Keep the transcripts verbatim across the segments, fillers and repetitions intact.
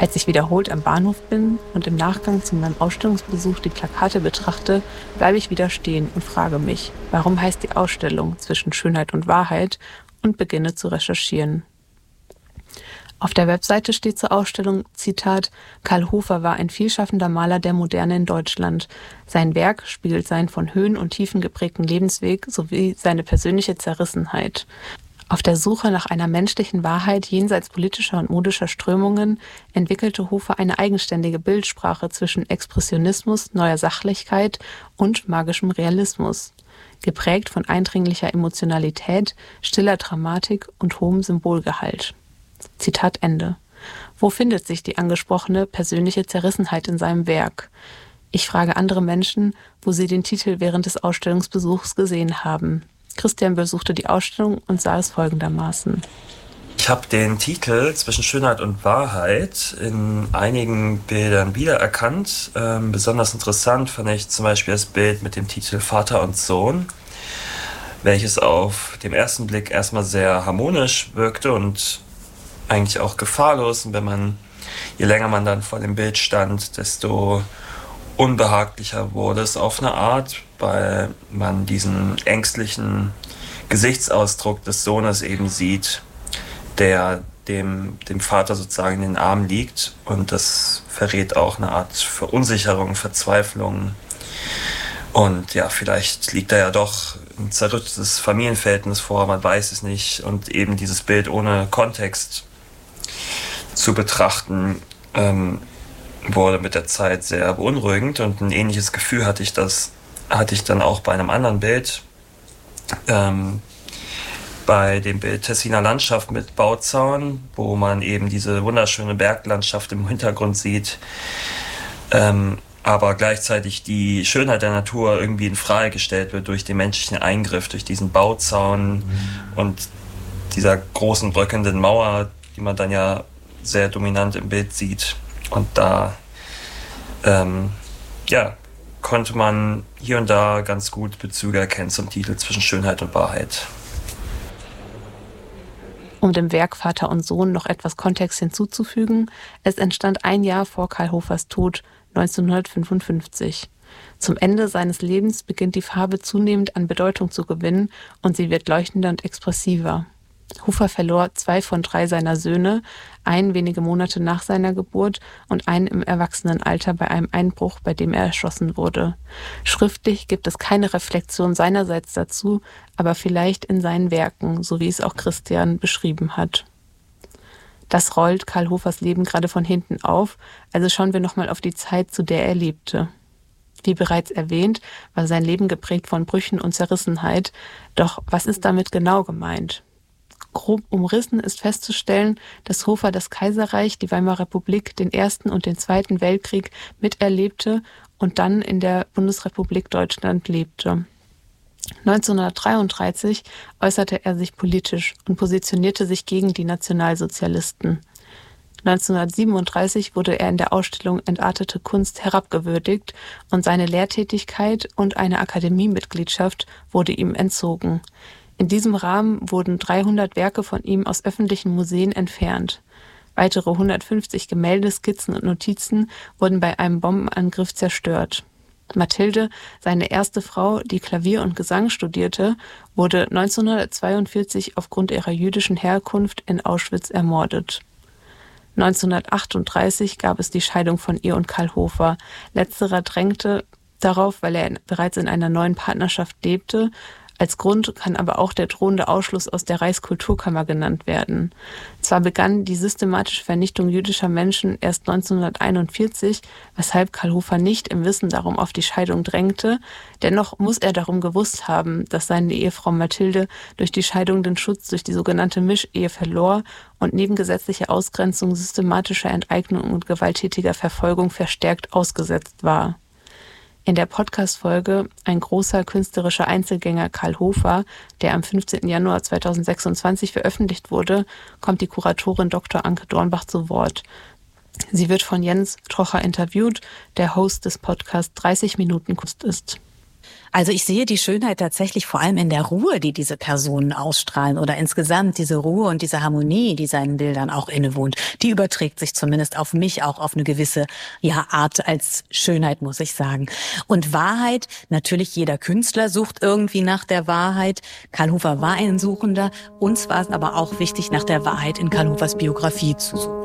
Als ich wiederholt am Bahnhof bin und im Nachgang zu meinem Ausstellungsbesuch die Plakate betrachte, bleibe ich wieder stehen und frage mich, warum heißt die Ausstellung zwischen Schönheit und Wahrheit, und beginne zu recherchieren. Auf der Webseite steht zur Ausstellung, Zitat, Karl Hofer war ein vielschaffender Maler der Moderne in Deutschland. Sein Werk spiegelt seinen von Höhen und Tiefen geprägten Lebensweg sowie seine persönliche Zerrissenheit. Auf der Suche nach einer menschlichen Wahrheit jenseits politischer und modischer Strömungen entwickelte Hofer eine eigenständige Bildsprache zwischen Expressionismus, neuer Sachlichkeit und magischem Realismus, geprägt von eindringlicher Emotionalität, stiller Dramatik und hohem Symbolgehalt. Zitat Ende. Wo findet sich die angesprochene persönliche Zerrissenheit in seinem Werk? Ich frage andere Menschen, wo sie den Titel während des Ausstellungsbesuchs gesehen haben. Christian besuchte die Ausstellung und sah es folgendermaßen. Ich habe den Titel Zwischen Schönheit und Wahrheit in einigen Bildern wiedererkannt. Ähm, besonders interessant fand ich zum Beispiel das Bild mit dem Titel Vater und Sohn, welches auf den ersten Blick erstmal sehr harmonisch wirkte und eigentlich auch gefahrlos. Und wenn man, je länger man dann vor dem Bild stand, desto unbehaglicher wurde es auf eine Art, weil man diesen ängstlichen Gesichtsausdruck des Sohnes eben sieht, der dem, dem Vater sozusagen in den Armen liegt. Und das verrät auch eine Art Verunsicherung, Verzweiflung. Und ja, vielleicht liegt da ja doch ein zerrüttetes Familienverhältnis vor, man weiß es nicht. Und eben dieses Bild ohne Kontext zu betrachten, ähm, wurde mit der Zeit sehr beunruhigend. Und ein ähnliches Gefühl hatte ich, das, hatte ich dann auch bei einem anderen Bild. Ähm, bei dem Bild Tessiner Landschaft mit Bauzaun, wo man eben diese wunderschöne Berglandschaft im Hintergrund sieht, ähm, aber gleichzeitig die Schönheit der Natur irgendwie in Frage gestellt wird durch den menschlichen Eingriff, durch diesen Bauzaun mhm. und dieser großen bröckelnden Mauer, die man dann ja sehr dominant im Bild sieht. Und da ähm, ja, konnte man hier und da ganz gut Bezüge erkennen zum Titel Zwischen Schönheit und Wahrheit. Um dem Werk Vater und Sohn noch etwas Kontext hinzuzufügen, es entstand ein Jahr vor Karl Hofers Tod, neunzehnhundertfünfundfünfzig. Zum Ende seines Lebens beginnt die Farbe zunehmend an Bedeutung zu gewinnen und sie wird leuchtender und expressiver. Hofer verlor zwei von drei seiner Söhne, einen wenige Monate nach seiner Geburt und einen im Erwachsenenalter bei einem Einbruch, bei dem er erschossen wurde. Schriftlich gibt es keine Reflexion seinerseits dazu, aber vielleicht in seinen Werken, so wie es auch Christian beschrieben hat. Das rollt Karl Hofers Leben gerade von hinten auf, also schauen wir nochmal auf die Zeit, zu der er lebte. Wie bereits erwähnt, war sein Leben geprägt von Brüchen und Zerrissenheit, doch was ist damit genau gemeint? Grob umrissen ist festzustellen, dass Hofer das Kaiserreich, die Weimarer Republik, den Ersten und den Zweiten Weltkrieg miterlebte und dann in der Bundesrepublik Deutschland lebte. neunzehnhundertdreiunddreißig äußerte er sich politisch und positionierte sich gegen die Nationalsozialisten. neunzehnhundertsiebenunddreißig wurde er in der Ausstellung Entartete Kunst herabgewürdigt und seine Lehrtätigkeit und eine Akademiemitgliedschaft wurde ihm entzogen. In diesem Rahmen wurden dreihundert Werke von ihm aus öffentlichen Museen entfernt. Weitere hundertfünfzig Gemälde, Skizzen und Notizen wurden bei einem Bombenangriff zerstört. Mathilde, seine erste Frau, die Klavier und Gesang studierte, wurde neunzehnhundertzweiundvierzig aufgrund ihrer jüdischen Herkunft in Auschwitz ermordet. neunzehnhundertachtunddreißig gab es die Scheidung von ihr und Karl Hofer. Letzterer drängte darauf, weil er bereits in einer neuen Partnerschaft lebte. Als Grund kann aber auch der drohende Ausschluss aus der Reichskulturkammer genannt werden. Zwar begann die systematische Vernichtung jüdischer Menschen erst neunzehnhunderteinundvierzig, weshalb Karl Hofer nicht im Wissen darum auf die Scheidung drängte, dennoch muss er darum gewusst haben, dass seine Ehefrau Mathilde durch die Scheidung den Schutz durch die sogenannte Mischehe verlor und neben gesetzlicher Ausgrenzung, systematischer Enteignung und gewalttätiger Verfolgung verstärkt ausgesetzt war. In der Podcast-Folge Ein großer künstlerischer Einzelgänger Karl Hofer, der am fünfzehnten Januar zweitausendsechsundzwanzig veröffentlicht wurde, kommt die Kuratorin Doktor Anke Dornbach zu Wort. Sie wird von Jens Trocher interviewt, der Host des Podcasts dreißig Minuten Kunst ist. Also ich sehe die Schönheit tatsächlich vor allem in der Ruhe, die diese Personen ausstrahlen oder insgesamt diese Ruhe und diese Harmonie, die seinen Bildern auch innewohnt. Die überträgt sich zumindest auf mich auch auf eine gewisse ja, Art als Schönheit, muss ich sagen. Und Wahrheit, natürlich jeder Künstler sucht irgendwie nach der Wahrheit. Karl Hofer war ein Suchender. Uns war es aber auch wichtig, nach der Wahrheit in Karl Hofers Biografie zu suchen.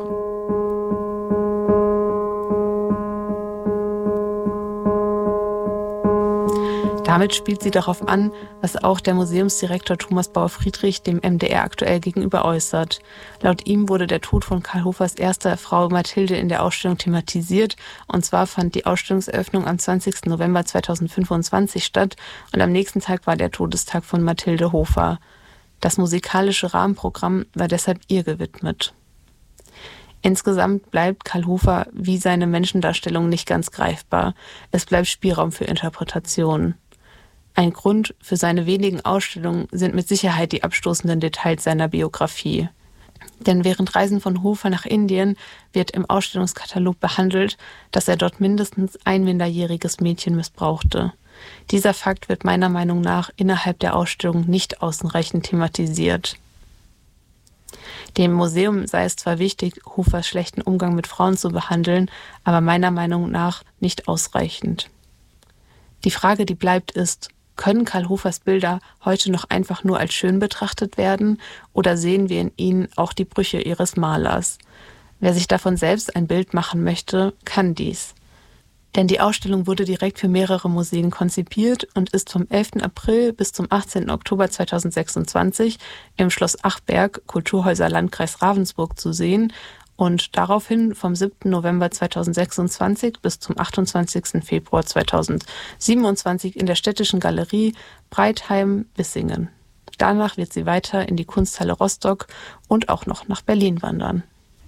Damit spielt sie darauf an, was auch der Museumsdirektor Thomas Bauer-Friedrich dem M D R aktuell gegenüber äußert. Laut ihm wurde der Tod von Karl Hofers erster Frau Mathilde in der Ausstellung thematisiert. Und zwar fand die Ausstellungseröffnung am zwanzigsten November zweitausendfünfundzwanzig statt und am nächsten Tag war der Todestag von Mathilde Hofer. Das musikalische Rahmenprogramm war deshalb ihr gewidmet. Insgesamt bleibt Karl Hofer wie seine Menschendarstellung nicht ganz greifbar. Es bleibt Spielraum für Interpretationen. Ein Grund für seine wenigen Ausstellungen sind mit Sicherheit die abstoßenden Details seiner Biografie. Denn während Reisen von Hofer nach Indien wird im Ausstellungskatalog behandelt, dass er dort mindestens ein minderjähriges Mädchen missbrauchte. Dieser Fakt wird meiner Meinung nach innerhalb der Ausstellung nicht ausreichend thematisiert. Dem Museum sei es zwar wichtig, Hofers schlechten Umgang mit Frauen zu behandeln, aber meiner Meinung nach nicht ausreichend. Die Frage, die bleibt, ist: Können Karl Hofers Bilder heute noch einfach nur als schön betrachtet werden oder sehen wir in ihnen auch die Brüche ihres Malers? Wer sich davon selbst ein Bild machen möchte, kann dies. Denn die Ausstellung wurde direkt für mehrere Museen konzipiert und ist vom elften April bis zum achtzehnten Oktober zweitausendsechsundzwanzig im Schloss Achberg, Kulturhäuser Landkreis Ravensburg zu sehen und daraufhin vom siebten November zweitausendsechsundzwanzig bis zum achtundzwanzigsten Februar zweitausendsiebenundzwanzig in der Städtischen Galerie Breitheim-Bissingen. Danach wird sie weiter in die Kunsthalle Rostock und auch noch nach Berlin wandern.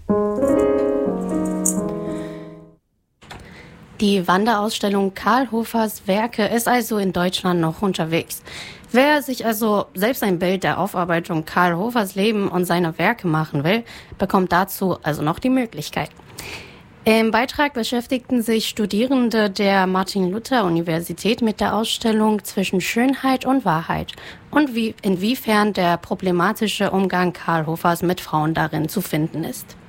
Die Wanderausstellung Karl Hofers Werke ist also in Deutschland noch unterwegs. Wer sich also selbst ein Bild der Aufarbeitung Karl Hofers Leben und seiner Werke machen will, bekommt dazu also noch die Möglichkeit. Im Beitrag beschäftigten sich Studierende der Martin-Luther-Universität mit der Ausstellung Zwischen Schönheit und Wahrheit und wie, inwiefern der problematische Umgang Karl Hofers mit Frauen darin zu finden ist.